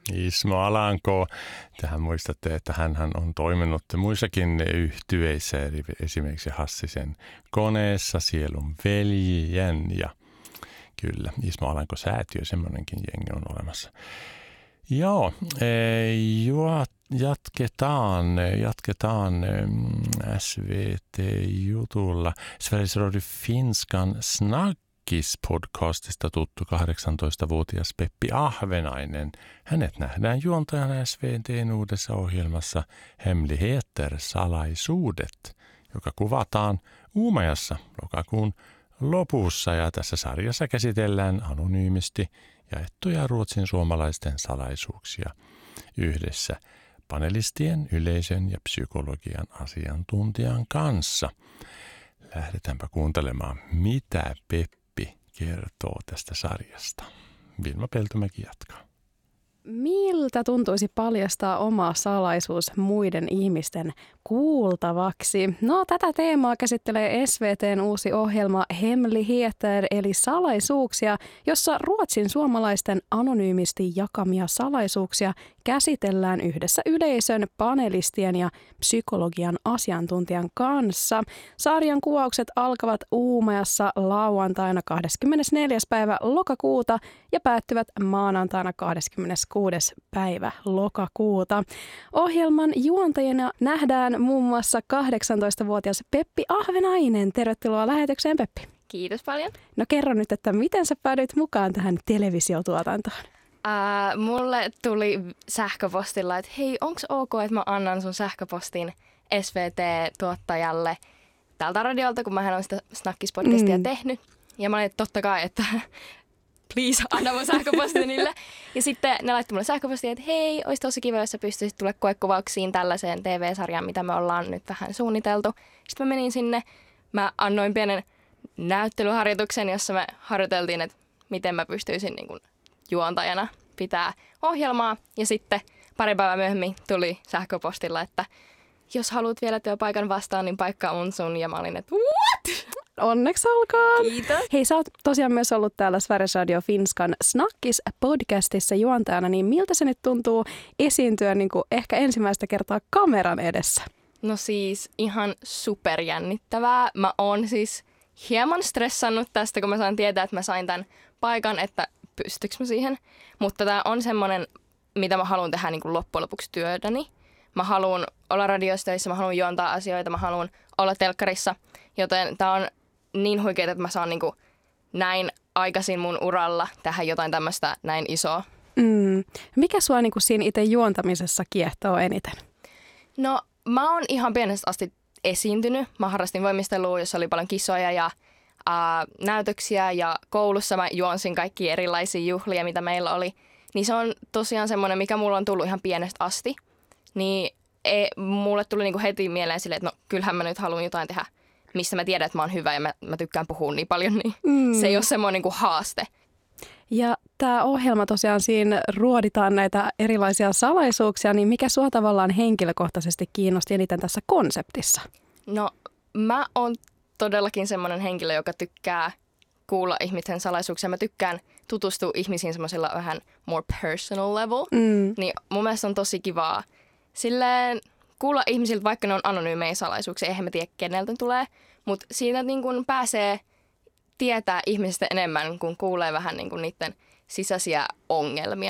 Ismo Alanko. Tähän muistatte, että hän on toiminut muissakin yhtyeissä, esimerkiksi Hassisen koneessa, Sielun veljen ja kyllä, Ismo Alanko-säätiö, semmoinenkin jengi on olemassa. Joo, jatketaan SVT-jutulla. Sveriges Radio Finskan Snackis-podcastista tuttu 18-vuotias Peppi Ahvenainen. Hänet nähdään juontajana SVT:n uudessa ohjelmassa Hemligheter, salaisuudet, joka kuvataan Uumajassa lokakuun lopussa. Ja tässä sarjassa käsitellään anonyymisti jaettuja Ruotsin suomalaisten salaisuuksia yhdessä panelistien, yleisön ja psykologian asiantuntijan kanssa. Lähdetäänpä kuuntelemaan, mitä Peppi kertoo tästä sarjasta. Vilma Peltomäki jatkaa. Miltä tuntuisi paljastaa oma salaisuus muiden ihmisten kuultavaksi? No, tätä teemaa käsittelee SVT:n uusi ohjelma Hemligheter eli salaisuuksia, jossa Ruotsin suomalaisten anonyymisti jakamia salaisuuksia käsitellään yhdessä yleisön, panelistien ja psykologian asiantuntijan kanssa. Sarjan kuvaukset alkavat Uumajassa lauantaina 24. päivä lokakuuta ja päättyvät maanantaina 26. päivä lokakuuta. Ohjelman juontajina nähdään muun muassa 18-vuotias Peppi Ahvenainen. Tervetuloa lähetykseen, Peppi. Kiitos paljon. No kerro nyt, että miten sä päädyit mukaan tähän televisiotuotantoon? Mulle tuli sähköpostilla, että hei, onko ok, että mä annan sun sähköpostin SVT-tuottajalle tältä radiolta, kun mähän olen sitä Snackis-podcastia tehnyt. Ja mä olin, että totta kai, että please, anna mun sähköpostin niille. Ja sitten ne laittoi mulle sähköpostia, että hei, olisi tosi kiva, jos sä pystyisit tulla koekuvauksiin tällaiseen TV-sarjaan, mitä me ollaan nyt vähän suunniteltu. Sitten mä menin sinne, mä annoin pienen näyttelyharjoituksen, jossa me harjoiteltiin, että miten mä pystyisin niin kuin juontajana pitää ohjelmaa. Ja sitten pari päivää myöhemmin tuli sähköpostilla, että jos haluat vielä työpaikan vastaan, niin paikka on sun. Ja mä olin, että what? Onneksi olkoon! Kiitos! Hei, sä oot tosiaan myös ollut täällä Sveriges Radio Finskan Snackis-podcastissa juontajana, niin miltä se nyt tuntuu esiintyä niin kuin ehkä ensimmäistä kertaa kameran edessä? No siis ihan superjännittävää. Mä oon siis hieman stressannut tästä, kun mä sain tietää, että mä sain tämän paikan, että pystyykö mä siihen. Mutta tää on semmoinen, mitä mä haluan tehdä niin kuin loppujen lopuksi työdäni. Mä haluan olla radioistöissä, mä haluan juontaa asioita, mä haluan olla telkkarissa. Joten tää on niin huikeeta, että mä saan niin kuin näin aikaisin mun uralla tehdä jotain tämmöistä näin isoa. Mikä sua niin kuin siinä itse juontamisessa kiehtoo eniten? No mä oon ihan pienestä asti esiintynyt. Mä harrastin voimistelua, jossa oli paljon kisoja ja näytöksiä ja koulussa mä juonsin kaikkia erilaisia juhlia, mitä meillä oli. Niin se on tosiaan semmoinen, mikä mulla on tullut ihan pienestä asti. Niin mulle tuli niinku heti mieleen silleen, että no kyllähän mä nyt haluan jotain tehdä, missä mä tiedän, että mä oon hyvä ja mä tykkään puhua niin paljon, niin se ei ole semmoinen niinku haaste. Ja tämä ohjelma tosiaan siinä ruoditaan näitä erilaisia salaisuuksia, niin mikä sua tavallaan henkilökohtaisesti kiinnosti eniten tässä konseptissa? No mä oon todellakin semmoinen henkilö, joka tykkää kuulla ihmisten salaisuuksia. Mä tykkään tutustua ihmisiin semmoisella vähän more personal level. Niin mun mielestä on tosi kivaa silleen kuulla ihmisiltä, vaikka ne on anonyymejä salaisuuksia. Eihän mä tiedä, keneltä tulee. Mutta siitä niin kun pääsee tietää ihmisistä enemmän, kun kuulee vähän niin kun niiden sisäisiä ongelmia.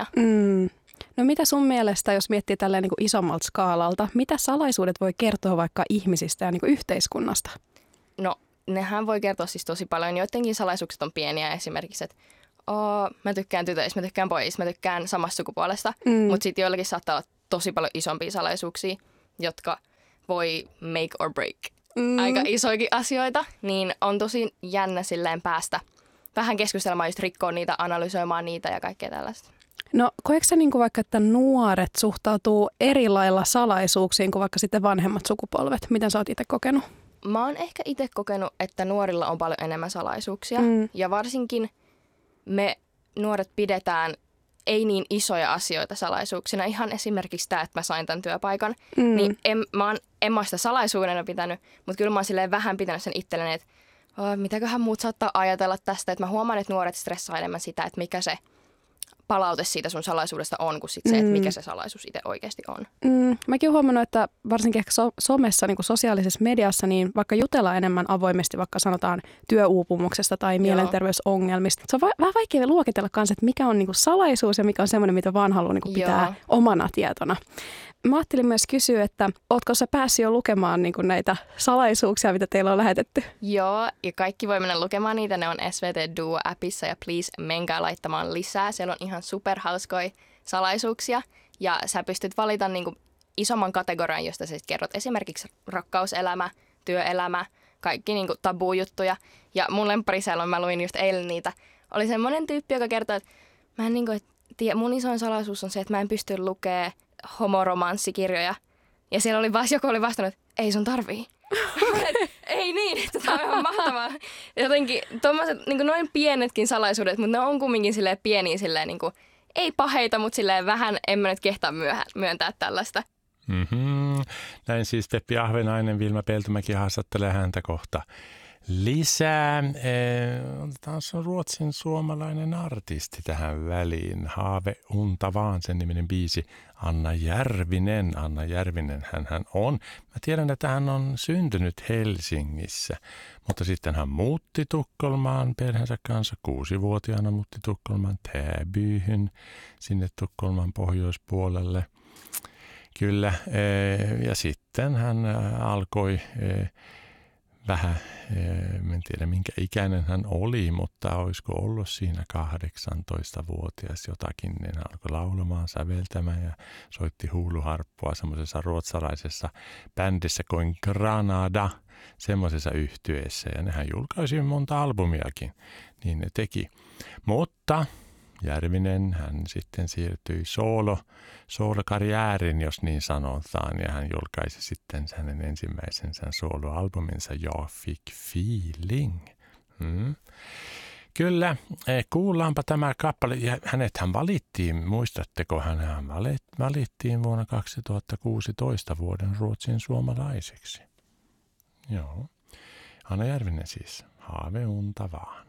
No mitä sun mielestä, jos miettii tälleen niin kuin isommalta skaalalta, mitä salaisuudet voi kertoa vaikka ihmisistä ja niin kuin yhteiskunnasta? No nehän voi kertoa siis tosi paljon. Joidenkin salaisuukset on pieniä esimerkiksi, että mä tykkään tytöistä, mä tykkään pojista, mä tykkään samasta sukupuolesta. Mutta sitten joillakin saattaa olla tosi paljon isompia salaisuuksia, jotka voi make or break aika isoikin asioita. Niin on tosi jännä silleen päästä vähän keskustelemaan, just rikkoa niitä, analysoimaan niitä ja kaikkea tällaista. No koetko sä niin kuin vaikka, että nuoret suhtautuu eri lailla salaisuuksiin kuin vaikka sitten vanhemmat sukupolvet? Miten sä oot itse kokenut? Mä oon ehkä itse kokenut, että nuorilla on paljon enemmän salaisuuksia. Ja varsinkin me nuoret pidetään ei niin isoja asioita salaisuuksina. Ihan esimerkiksi tämä, että mä sain tämän työpaikan. Niin en mä sitä salaisuudena pitänyt, mutta kyllä mä oon silleen vähän pitänyt sen itselleni, että mitäköhän muut saattaa ajatella tästä. Että mä huomaan, että nuoret stressaa enemmän sitä, että mikä se palaute siitä sun salaisuudesta on, kuin sit se, että mikä se salaisuus itse oikeasti on. Mäkin olen huomannut, että varsinkin ehkä somessa, niin kuin sosiaalisessa mediassa, niin vaikka jutellaan enemmän avoimesti, vaikka sanotaan työuupumuksesta tai mielenterveysongelmista, se on vähän vaikea luokitella kanssa, että mikä on niin kuin salaisuus ja mikä on semmoinen, mitä vaan haluaa niin kuin pitää omana tietona. Mä ajattelin myös kysyä, että ootko sä päässyt jo lukemaan niin kuin näitä salaisuuksia, mitä teillä on lähetetty? Joo, ja kaikki voi mennä lukemaan niitä. Ne on SVT Duo-appissa ja please menkää laittamaan lisää. Siellä on ihan superhauskoja salaisuuksia ja sä pystyt valita niin kuin isomman kategorian, josta sä sitten kerrot esimerkiksi rakkauselämä, työelämä, kaikki niin kuin tabujuttuja. Ja mun lemppari siellä on, mä luin just eilen niitä, oli semmoinen tyyppi, joka kertoo, että mä en niin kuin tiedä, mun isoin salaisuus on se, että mä en pysty lukemaan homoromanssikirjoja. Ja siellä oli joku oli vastannut, että ei sun tarvii. Ei niin, että tämä on ihan mahtavaa. Jotenkin tommoset niin kuin noin pienetkin salaisuudet, mutta ne on kumminkin silleen pieniä, silleen niin kuin, ei paheita, mutta silleen vähän en mä nyt kehtaa myöntää tällaista. Näin siis Peppi Ahvenainen, Vilma Peltomäki haastattelee häntä kohta lisää. Taas on Ruotsin suomalainen artisti tähän väliin. Haave unta vaan, sen niminen biisi. Anna Järvinen hän on. Mä tiedän, että hän on syntynyt Helsingissä, mutta sitten hän muutti Tukholmaan perheensä kanssa. 6-vuotiaana muutti Tukholmaan Täbyyn sinne Tukholman pohjoispuolelle. Kyllä, ja sitten hän alkoi vähän, en tiedä minkä ikäinen hän oli, mutta olisiko ollut siinä 18-vuotias jotakin, niin hän alkoi laulamaan, säveltämään ja soitti huuluharppua semmoisessa ruotsalaisessa bändissä kuin Granada, semmoisessa yhtyeessä, ja nehän julkaisi monta albumiakin, niin ne teki. Mutta Järvinen, hän sitten siirtyi soolokarjäärin, jos niin sanotaan, ja hän julkaisi sitten hänen ensimmäisensä sooloalbuminsa Jag fick feeling. Kyllä, kuullaanpa tämä kappale. Ja hänethän valittiin, muistatteko, hän valittiin vuonna 2016 vuoden Ruotsin suomalaiseksi. Joo, Anna Järvinen siis, Haave unta vaan.